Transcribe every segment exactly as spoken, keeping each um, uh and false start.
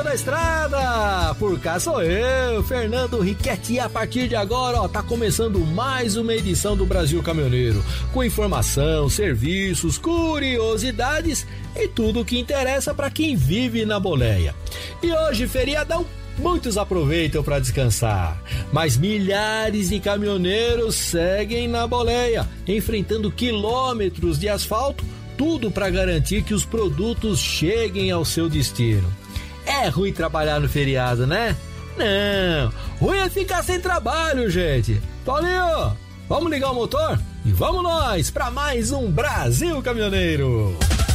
na estrada! Por cá sou eu, Fernando Riquetti, e a partir de agora, ó, tá começando mais uma edição do Brasil Caminhoneiro, com informação, serviços, curiosidades e tudo o que interessa para quem vive na boleia. E hoje, feriadão, muitos aproveitam para descansar, mas milhares de caminhoneiros seguem na boleia, enfrentando quilômetros de asfalto, tudo para garantir que os produtos cheguem ao seu destino. É ruim trabalhar no feriado, né? Não, ruim é ficar sem trabalho, gente. Paulinho, vamos ligar o motor? E vamos nós para mais um Brasil Caminhoneiro.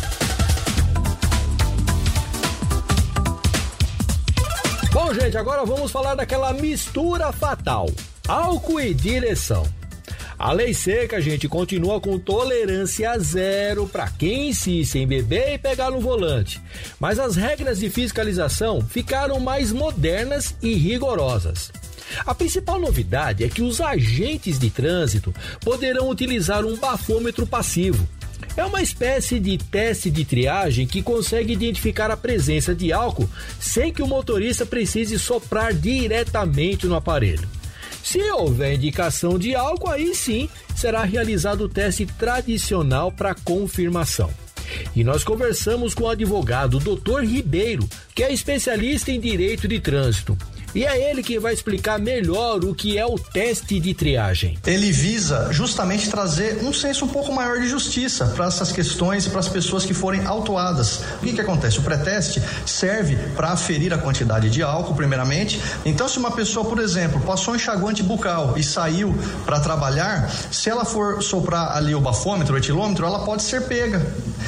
Bom, gente, agora vamos falar daquela mistura fatal: álcool e direção. A lei seca, gente, continua com tolerância zero para quem insiste em beber e pegar no volante. Mas as regras de fiscalização ficaram mais modernas e rigorosas. A principal novidade é que os agentes de trânsito poderão utilizar um bafômetro passivo. É uma espécie de teste de triagem que consegue identificar a presença de álcool sem que o motorista precise soprar diretamente no aparelho. Se houver indicação de álcool, aí sim será realizado o teste tradicional para confirmação. E nós conversamos com o advogado doutor Ribeiro, que é especialista em direito de trânsito. E é ele que vai explicar melhor o que é o teste de triagem. Ele visa justamente trazer um senso um pouco maior de justiça para essas questões, para as pessoas que forem autuadas. O que que acontece? O pré-teste serve para aferir a quantidade de álcool, primeiramente. Então, se uma pessoa, por exemplo, passou um enxaguante bucal e saiu para trabalhar, se ela for soprar ali o bafômetro, o etilômetro, ela pode ser pega.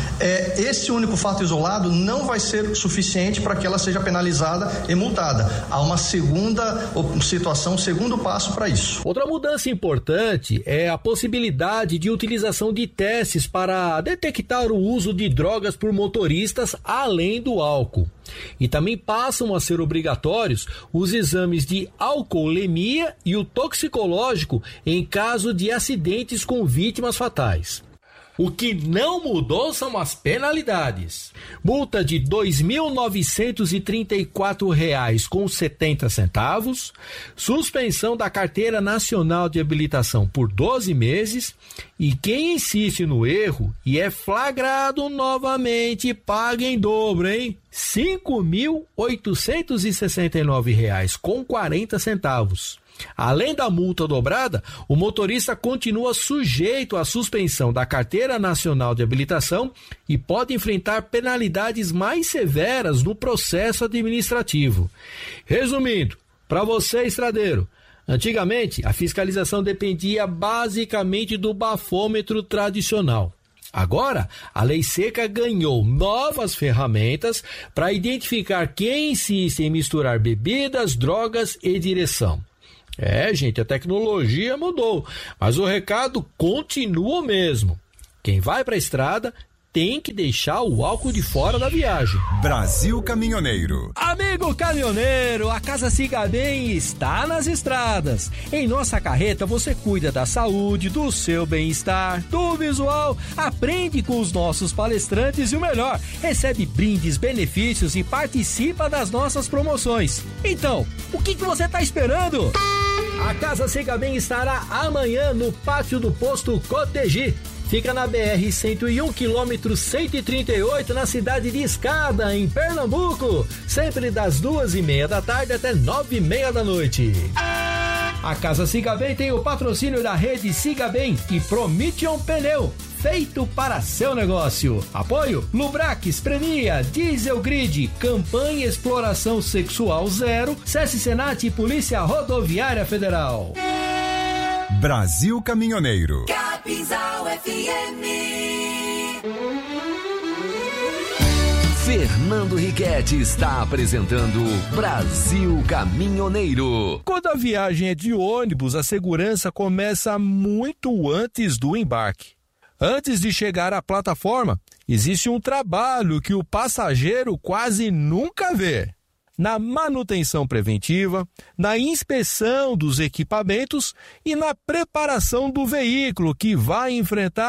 É, esse único fato isolado não vai ser suficiente para que ela seja penalizada e multada. Há uma segunda situação, um segundo passo para isso. Outra mudança importante é a possibilidade de utilização de testes para detectar o uso de drogas por motoristas além do álcool. E também passam a ser obrigatórios os exames de alcoolemia e o toxicológico em caso de acidentes com vítimas fatais. O que não mudou são as penalidades. Multa de dois mil novecentos e trinta e quatro reais com setenta centavos, suspensão da Carteira Nacional de Habilitação por doze meses e quem insiste no erro e é flagrado novamente paga em dobro, hein? cinco mil oitocentos e sessenta e nove reais com quarenta centavos. Além da multa dobrada, o motorista continua sujeito à suspensão da Carteira Nacional de Habilitação e pode enfrentar penalidades mais severas no processo administrativo. Resumindo, para você, estradeiro, antigamente a fiscalização dependia basicamente do bafômetro tradicional. Agora, a lei seca ganhou novas ferramentas para identificar quem insiste em misturar bebidas, drogas e direção. É, gente, a tecnologia mudou, mas o recado continua o mesmo. Quem vai para a estrada tem que deixar o álcool de fora da viagem. Brasil Caminhoneiro. Amigo caminhoneiro, a Casa Siga Bem está nas estradas. Em nossa carreta você cuida da saúde, do seu bem-estar, do visual, aprende com os nossos palestrantes e o melhor, recebe brindes, benefícios e participa das nossas promoções. Então, o que que você está esperando? A Casa Siga Bem estará amanhã no pátio do posto Cotegi. Fica na B R cento e um, quilômetro cento e trinta e oito, na cidade de Escada, em Pernambuco. Sempre das duas e meia da tarde até nove e meia da noite. A Casa Siga Bem tem o patrocínio da rede Siga Bem e Promission Pneu, feito para seu negócio. Apoio Lubrax, Premia, Diesel Grid, Campanha Exploração Sexual Zero, SESC Senat e Polícia Rodoviária Federal. Brasil Caminhoneiro. Capinzal F M. Fernando Riquetti está apresentando Brasil Caminhoneiro. Quando a viagem é de ônibus, a segurança começa muito antes do embarque. Antes de chegar à plataforma, existe um trabalho que o passageiro quase nunca vê. Na manutenção preventiva, na inspeção dos equipamentos e na preparação do veículo que vai enfrentar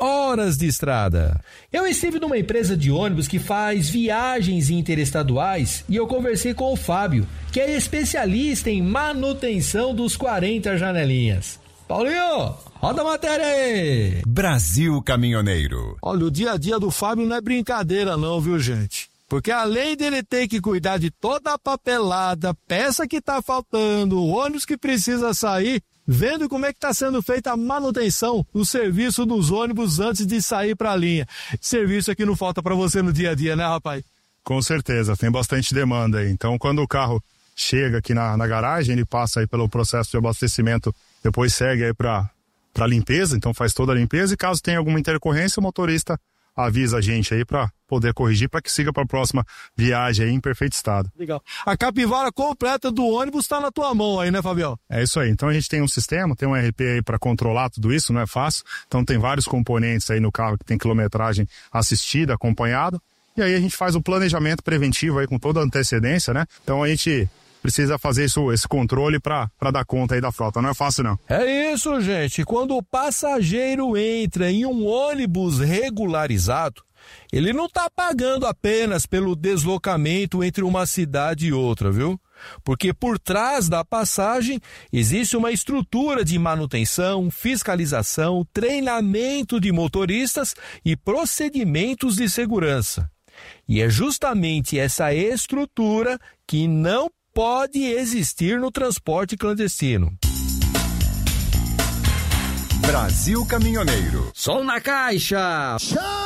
horas de estrada. Eu estive numa empresa de ônibus que faz viagens interestaduais e eu conversei com o Fábio, que é especialista em manutenção dos quarenta janelinhas. Paulinho, roda a matéria aí! Brasil Caminhoneiro. Olha, o dia a dia do Fábio não é brincadeira não, viu, gente? Porque além dele ter que cuidar de toda a papelada, peça que tá faltando, ônibus que precisa sair, vendo como é que está sendo feita a manutenção do serviço dos ônibus antes de sair para a linha. Serviço é que não falta para você no dia a dia, né, rapaz? Com certeza, tem bastante demanda aí. Então, quando o carro chega aqui na, na garagem, ele passa aí pelo processo de abastecimento, depois segue aí para para limpeza, então faz toda a limpeza e caso tenha alguma intercorrência, o motorista avisa a gente aí para poder corrigir, para que siga para a próxima viagem aí em perfeito estado. Legal. A capivara completa do ônibus está na tua mão aí, né, Fabião? É isso aí. Então a gente tem um sistema, tem um R P aí para controlar tudo isso, não é fácil. Então tem vários componentes aí no carro que tem quilometragem assistida, acompanhado. E aí a gente faz o planejamento preventivo aí com toda a antecedência, né? Então a gente precisa fazer isso, esse controle para dar conta aí da frota. Não é fácil, não. É isso, gente. Quando o passageiro entra em um ônibus regularizado, ele não está pagando apenas pelo deslocamento entre uma cidade e outra, viu? Porque por trás da passagem existe uma estrutura de manutenção, fiscalização, treinamento de motoristas e procedimentos de segurança. E é justamente essa estrutura que não pode existir no transporte clandestino. Brasil Caminhoneiro. Som na caixa!